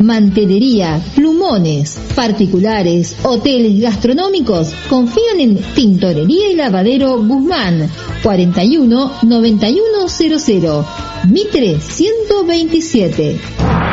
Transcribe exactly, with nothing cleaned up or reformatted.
mantelería, plumones, particulares, hoteles gastronómicos, confían en Tintorería y Lavadero Guzmán, cuarenta y uno noventa y uno cero cero, Mitre ciento veintisiete.